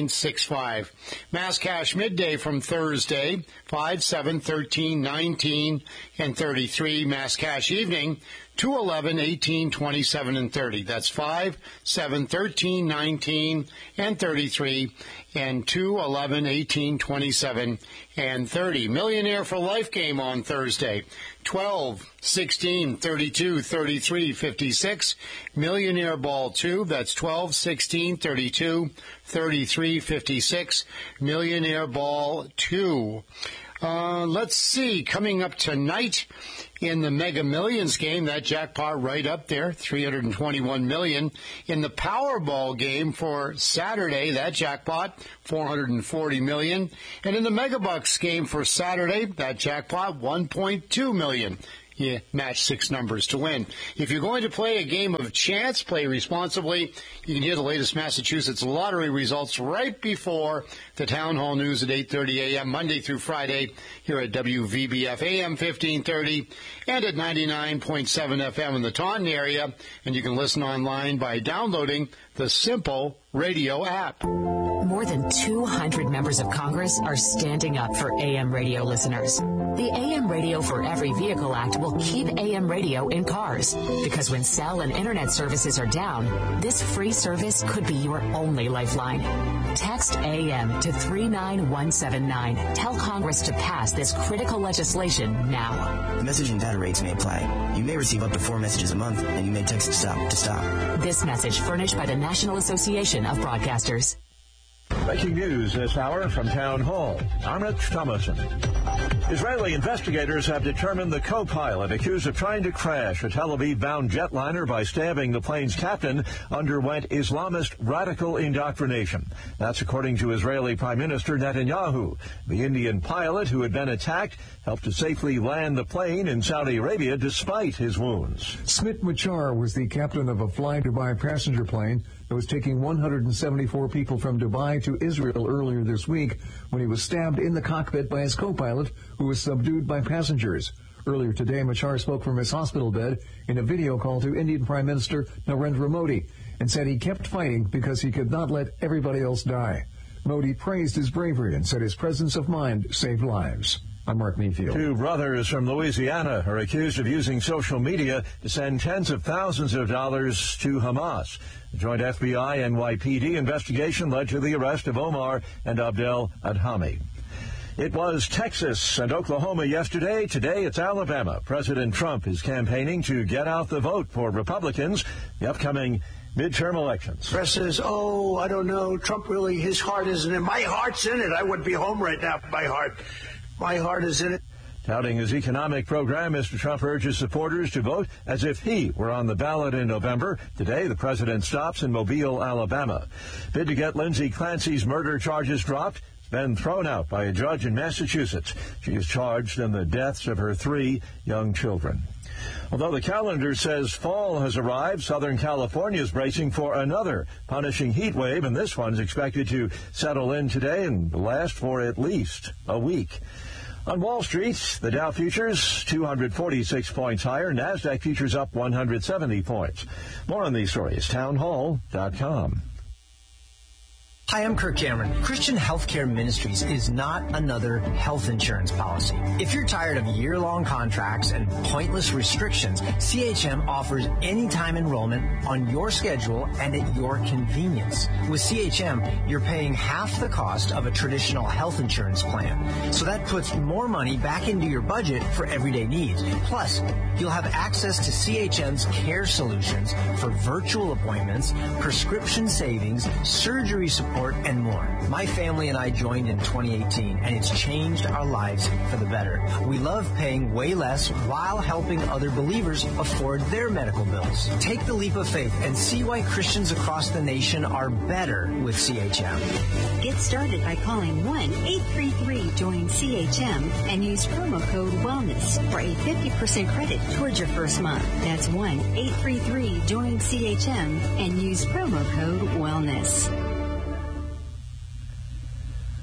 9965. Mass cash midday from Thursday, 5, 7, 13, 19, and 33. Mass cash evening, 2, 11, 18, 27, and 30. That's 5, 7, 13, 19, and 33, and 2, 11, 18, 27, and 30. Millionaire for Life game on Thursday, 12, 16, 32, 33, 56. Millionaire Ball 2, that's 12, 16, 32, 33, 56. Millionaire Ball 2. Let's see, coming up tonight in the Mega Millions game, that jackpot right up there, $321 million. In the Powerball game for Saturday, that jackpot, $440 million. And in the Megabucks game for Saturday, that jackpot, $1.2 million. You match 6 numbers to win. If you're going to play a game of chance, play responsibly. You can hear the latest Massachusetts lottery results right before the Town Hall News at 8:30 a.m. Monday through Friday here at WVBF AM 1530 and at 99.7 FM in the Taunton area. And you can listen online by downloading the Simple Radio app. More than 200 members of Congress are standing up for AM radio listeners. The AM Radio for Every Vehicle Act will keep AM radio in cars, because when cell and internet services are down, this free service could be your only lifeline. Text AM to 39179. Tell Congress to pass this critical legislation now. Message and data rates may apply. You may receive up to 4 messages a month, and you may text stop to stop. This message furnished by the National Association of Broadcasters. Breaking news this hour from Town Hall. I'm Rich Thomason. Israeli investigators have determined the co-pilot accused of trying to crash a Tel Aviv-bound jetliner by stabbing the plane's captain underwent Islamist radical indoctrination. That's according to Israeli Prime Minister Netanyahu. The Indian pilot who had been attacked helped to safely land the plane in Saudi Arabia despite his wounds. Smit Machar was the captain of a Fly Dubai passenger plane that was taking 174 people from Dubai to Israel earlier this week when he was stabbed in the cockpit by his co-pilot, who was subdued by passengers. Earlier today, Machar spoke from his hospital bed in a video call to Indian Prime Minister Narendra Modi and said he kept fighting because he could not let everybody else die. Modi praised his bravery and said his presence of mind saved lives. I'm Mark Mayfield. 2 brothers from Louisiana are accused of using social media to send tens of thousands of dollars to Hamas. The joint FBI-NYPD investigation led to the arrest of Omar and Abdel Adhami. It was Texas and Oklahoma yesterday. Today it's Alabama. President Trump is campaigning to get out the vote for Republicans the upcoming midterm elections. Press says, I don't know. Trump really, his heart isn't in it. My heart's in it. I would be home right now. My heart is in it. Touting his economic program, Mr. Trump urges supporters to vote as if he were on the ballot in November. Today, the president stops in Mobile, Alabama. Bid to get Lindsay Clancy's murder charges dropped has been thrown out by a judge in Massachusetts. She is charged in the deaths of her 3 young children. Although the calendar says fall has arrived, Southern California is bracing for another punishing heat wave, and this one's expected to settle in today and last for at least a week. On Wall Street, the Dow futures 246 points higher, NASDAQ futures up 170 points. More on these stories, townhall.com. Hi, I'm Kirk Cameron. Christian Healthcare Ministries is not another health insurance policy. If you're tired of year-long contracts and pointless restrictions, CHM offers anytime enrollment on your schedule and at your convenience. With CHM, you're paying half the cost of a traditional health insurance plan. So that puts more money back into your budget for everyday needs. Plus, you'll have access to CHM's care solutions for virtual appointments, prescription savings, surgery support, and more. My family and I joined in 2018, and it's changed our lives for the better. We love paying way less while helping other believers afford their medical bills. Take the leap of faith and see why Christians across the nation are better with CHM. Get started by calling 1-833-JOIN-CHM and use promo code WELLNESS for a 50% credit towards your first month. That's 1-833-JOIN-CHM and use promo code WELLNESS.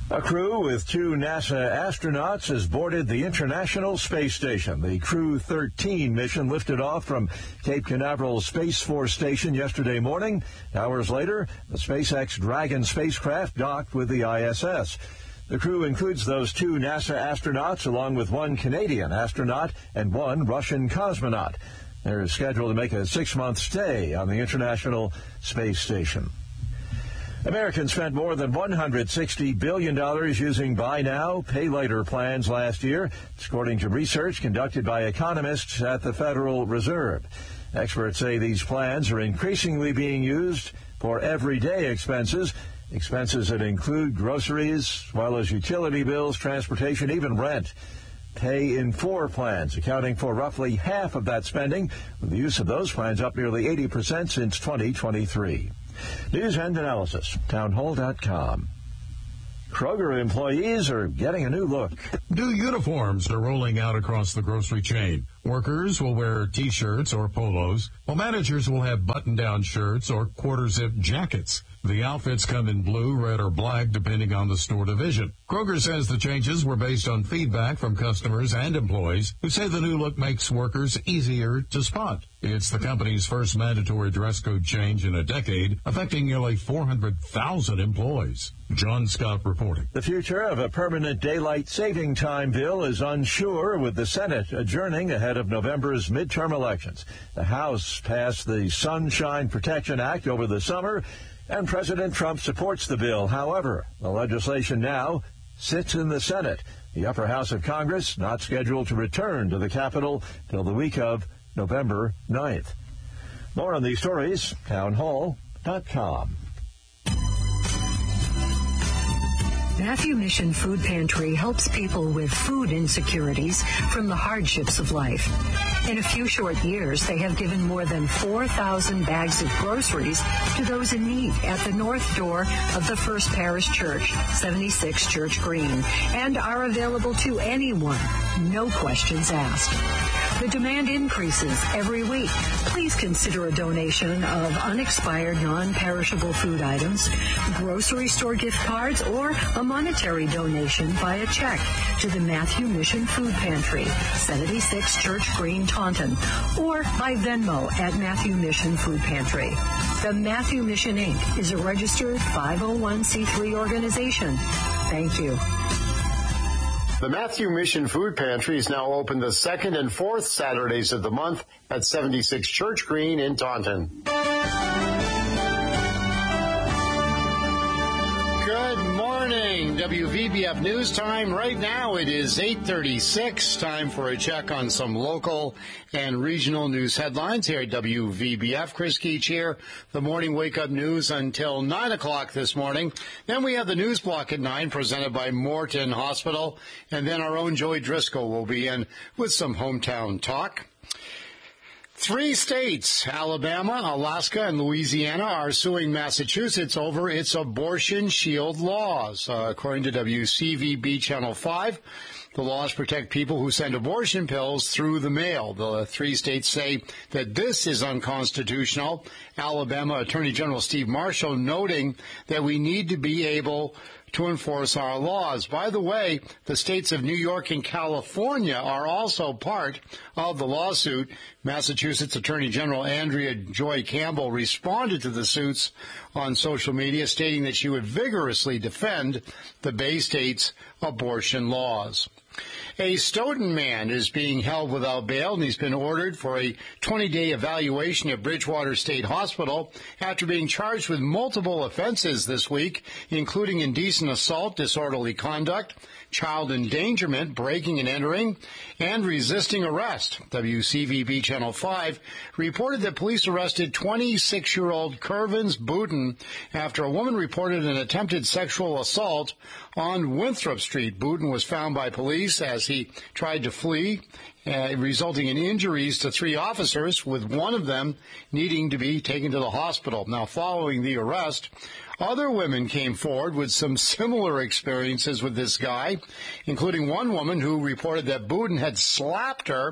A crew with 2 NASA astronauts has boarded the International Space Station. The Crew 13 mission lifted off from Cape Canaveral Space Force Station yesterday morning. Hours later, the SpaceX Dragon spacecraft docked with the ISS. The crew includes those 2 NASA astronauts along with 1 Canadian astronaut and 1 Russian cosmonaut. They're scheduled to make a 6-month stay on the International Space Station. Americans spent more than $160 billion using buy now, pay later plans last year, according to research conducted by economists at the Federal Reserve. Experts say these plans are increasingly being used for everyday expenses that include groceries, as well as utility bills, transportation, even rent. Pay in 4 plans, accounting for roughly half of that spending, with the use of those plans up nearly 80% since 2023. News and analysis, townhall.com. Kroger employees are getting a new look. New uniforms are rolling out across the grocery chain. Workers will wear T-shirts or polos, while managers will have button-down shirts or quarter-zip jackets. The outfits come in blue, red, or black, depending on the store division. Kroger says the changes were based on feedback from customers and employees who say the new look makes workers easier to spot. It's the company's first mandatory dress code change in a decade, affecting nearly 400,000 employees. John Scott reporting. The future of a permanent daylight saving time bill is unsure, with the Senate adjourning ahead of November's midterm elections. The House passed the Sunshine Protection Act over the summer, and President Trump supports the bill. However, the legislation now sits in the Senate. The upper house of Congress not scheduled to return to the Capitol till the week of November 9th. More on these stories, townhall.com. Matthew Mission Food Pantry helps people with food insecurities from the hardships of life. In a few short years, they have given more than 4,000 bags of groceries to those in need at the north door of the First Parish Church, 76 Church Green, and are available to anyone, no questions asked. The demand increases every week. Please consider a donation of unexpired, non-perishable food items, grocery store gift cards, or a monetary donation via check to the Matthew Mission Food Pantry, 76 Church Green, Taunton, or by Venmo at Matthew Mission Food Pantry. The Matthew Mission, Inc. is a registered 501c3 organization. Thank you. The Matthew Mission Food Pantry is now open the 2nd and 4th Saturdays of the month at 76 Church Green in Taunton. Good morning, WVBF News Time. Right now it is 8:36. Time for a check on some local and regional news headlines here at WVBF. Chris Keach here. The morning wake-up news until 9 o'clock this morning. Then we have the news block at 9 presented by Morton Hospital. And then our own Joey Driscoll will be in with some hometown talk. 3 states, Alabama, Alaska, and Louisiana, are suing Massachusetts over its abortion shield laws. According to WCVB Channel 5, the laws protect people who send abortion pills through the mail. The 3 states say that this is unconstitutional. Alabama Attorney General Steve Marshall noting that we need to be able to enforce our laws. By the way, the states of New York and California are also part of the lawsuit. Massachusetts Attorney General Andrea Joy Campbell responded to the suits on social media, stating that she would vigorously defend the Bay State's abortion laws. A Stoughton man is being held without bail, and he's been ordered for a 20-day evaluation at Bridgewater State Hospital after being charged with multiple offenses this week, including indecent assault, disorderly conduct, child endangerment, breaking and entering, and resisting arrest. WCVB Channel 5 reported that police arrested 26-year-old Kervins Booten after a woman reported an attempted sexual assault on Winthrop Street. Booten was found by police as he tried to flee, resulting in injuries to 3 officers, with one of them needing to be taken to the hospital. Now, following the arrest, other women came forward with some similar experiences with this guy, including one woman who reported that Booten had slapped her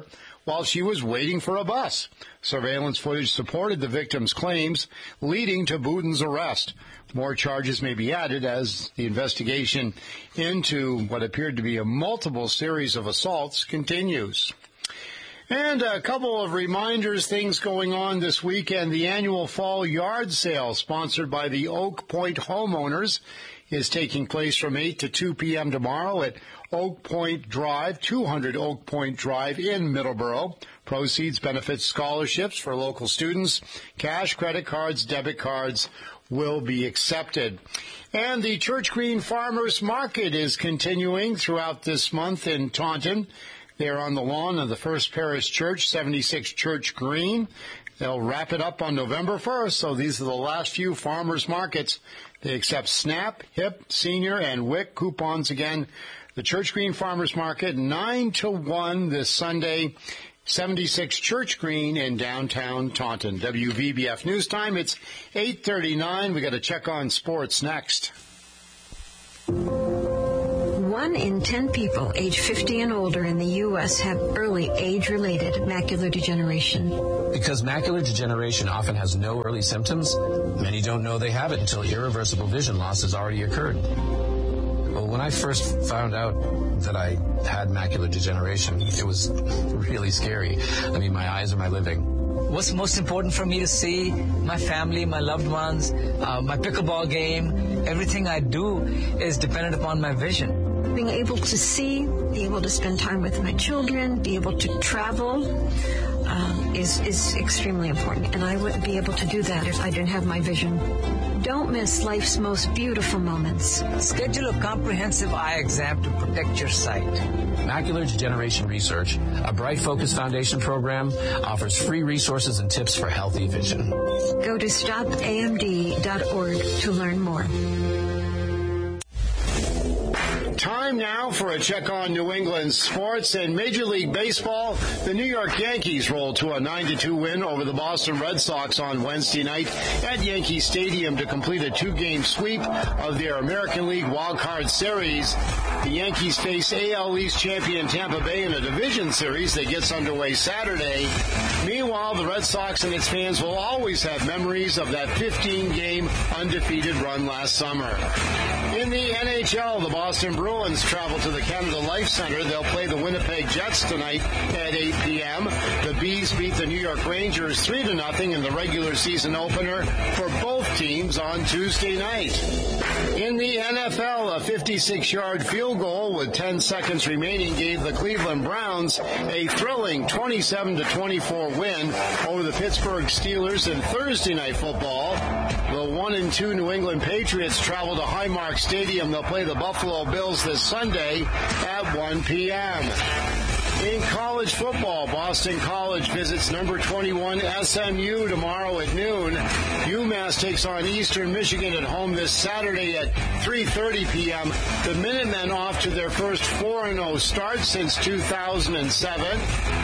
while she was waiting for a bus. Surveillance footage supported the victim's claims, leading to Boutin's arrest. More charges may be added as the investigation into what appeared to be a multiple series of assaults continues. And a couple of reminders, things going on this weekend. The annual fall yard sale sponsored by the Oak Point homeowners is taking place from 8 to 2 p.m. tomorrow at Oak Point Drive, 200 Oak Point Drive in Middleborough. Proceeds benefit scholarships for local students. Cash, credit cards, debit cards will be accepted. And the Church Green Farmers Market is continuing throughout this month in Taunton. They're on the lawn of the First Parish Church, 76 Church Green. They'll wrap it up on November 1st, so these are the last few farmers markets. They accept SNAP, HIP, Senior, and WIC coupons again. The Church Green Farmers Market, 9 to 1 this Sunday, 76 Church Green in downtown Taunton. WVBF News Time, it's 8:39. We got to check on sports next. 1 in 10 people age 50 and older in the U.S. have early age-related macular degeneration. Because macular degeneration often has no early symptoms, many don't know they have it until irreversible vision loss has already occurred. Well, when I first found out that I had macular degeneration, it was really scary. I mean, my eyes are my living. What's most important for me to see my family, my loved ones, my pickleball game, everything I do is dependent upon my vision. Being able to see, be able to spend time with my children, be able to travel is extremely important. And I wouldn't be able to do that if I didn't have my vision. Don't miss life's most beautiful moments. Schedule a comprehensive eye exam to protect your sight. Macular Degeneration Research, a Bright Focus Foundation program, offers free resources and tips for healthy vision. Go to stopamd.org to learn more. Time now for a check on New England sports. In Major League Baseball, the New York Yankees rolled to a 9-2 win over the Boston Red Sox on Wednesday night at Yankee Stadium to complete a 2-game sweep of their American League Wild Card Series. The Yankees face AL East champion Tampa Bay in a division series that gets underway Saturday. Meanwhile, the Red Sox and its fans will always have memories of that 15-game undefeated run last summer. In the NHL, the Boston Bruins travel to the Canada Life Center. They'll play the Winnipeg Jets tonight at 8 p.m. The Bees beat the New York Rangers 3-0 in the regular season opener for both teams on Tuesday night. In the NFL, a 56-yard field goal with 10 seconds remaining gave the Cleveland Browns a thrilling 27-24 win over the Pittsburgh Steelers in Thursday Night Football. The 1-2 New England Patriots travel to Highmark Stadium. They'll play the Buffalo Bills this Sunday at 1 p.m. In college football, Boston College visits number 21 SMU tomorrow at noon. UMass takes on Eastern Michigan at home this Saturday at 3:30 p.m. The Minutemen off to their first 4-0 start since 2007.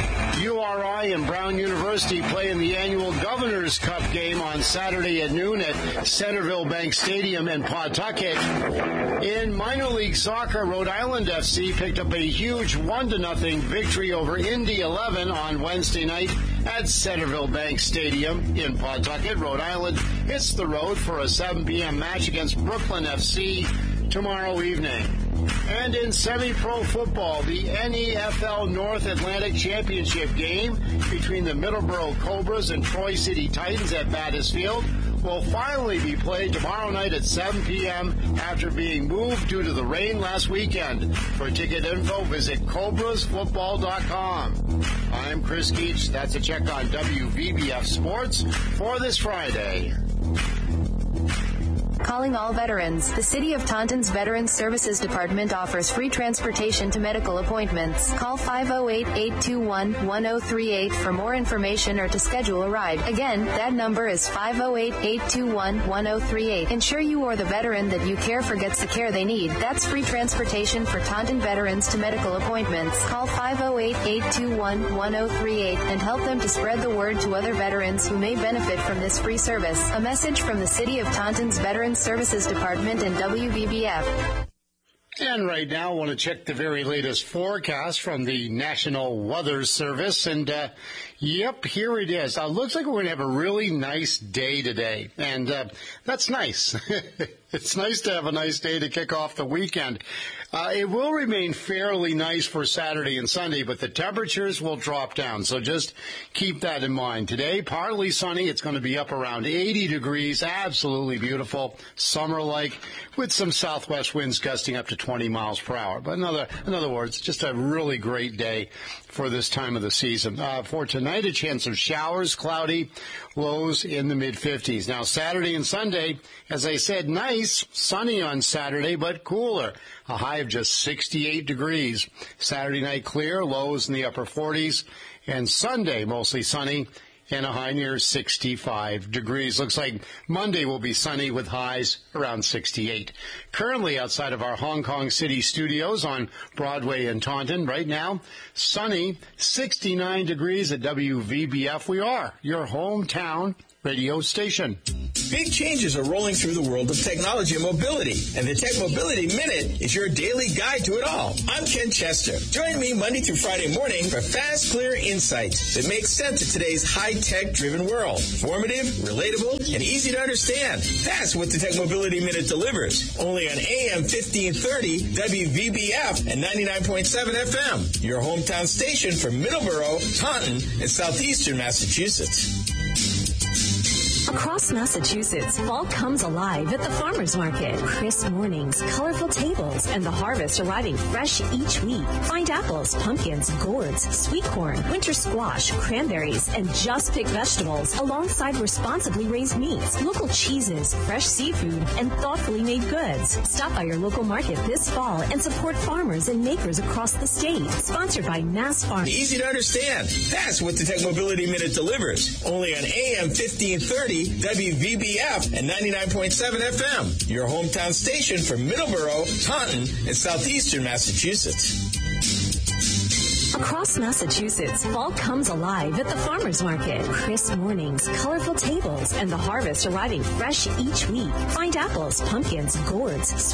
URI and Brown University play in the annual Governor's Cup game on Saturday at noon at Centerville Bank Stadium in Pawtucket. In minor league soccer, Rhode Island FC picked up a huge 1-0 victory over Indy 11 on Wednesday night at Centerville Bank Stadium in Pawtucket. Rhode Island hits the road for a 7 p.m. match against Brooklyn FC tomorrow evening. And in semi-pro football, the NFL North Atlantic Championship game between the Middleborough Cobras and Troy City Titans at Battis Field will finally be played tomorrow night at 7 p.m. after being moved due to the rain last weekend. For ticket info, visit CobrasFootball.com. I'm Chris Keach. That's a check on WVBF Sports for this Friday. Calling all veterans. The City of Taunton's Veterans Services Department offers free transportation to medical appointments. Call 508-821-1038 for more information or to schedule a ride. Again, that number is 508-821-1038. Ensure you or the veteran that you care for gets the care they need. That's free transportation for Taunton veterans to medical appointments. Call 508-821-1038 and help them to spread the word to other veterans who may benefit from this free service. A message from the City of Taunton's Veterans Services Department and WVBF. And right now, I want to check the very latest forecast from the National Weather Service. And, yep, here it is. Looks like we're going to have a really nice day today. And that's nice. It's nice to have a nice day to kick off the weekend. It will remain fairly nice for Saturday and Sunday, but the temperatures will drop down. So just keep that in mind. Today, partly sunny. It's going to be up around 80 degrees. Absolutely beautiful. Summer-like with some southwest winds gusting up to 20 miles per hour. But in other words, just a really great day for this time of the season. For tonight, a chance of showers, cloudy, lows in the mid-50s. Now, Saturday and Sunday, as I said, nice, sunny on Saturday, but cooler. A high of just 68 degrees. Saturday night clear, lows in the upper 40s. And Sunday, mostly sunny, and a high near 65 degrees. Looks like Monday will be sunny with highs around 68. Currently outside of our Hong Kong City studios on Broadway and Taunton, right now, sunny, 69 degrees at WVBF. We are your hometown radio station. Big changes are rolling through the world of technology and mobility, and the Tech Mobility Minute is your daily guide to it all. I'm Ken Chester. Join me Monday through Friday morning for fast, clear insights that make sense of today's high-tech driven world. Informative, relatable, and easy to understand. That's what the Tech Mobility Minute delivers. Only on AM 1530, WVBF, and 99.7 FM. Your hometown station for Middleborough, Taunton, and southeastern Massachusetts. Across Massachusetts, fall comes alive at the farmers market. Crisp mornings, colorful tables, and the harvest arriving fresh each week. Find apples, pumpkins, gourds, sweet corn, winter squash, cranberries, and just picked vegetables alongside responsibly raised meats, local cheeses, fresh seafood, and thoughtfully made goods. Stop by your local market this fall and support farmers and makers across the state. Sponsored by Mass Farm. Easy to understand. That's what the Tech Mobility Minute delivers. Only on AM 1530, WVBF, and 99.7 FM. Your hometown station for Middleborough, Taunton, and southeastern Massachusetts. Across Massachusetts, fall comes alive at the farmers market. Crisp mornings, colorful tables, and the harvest arriving fresh each week. Find apples, pumpkins, gourds,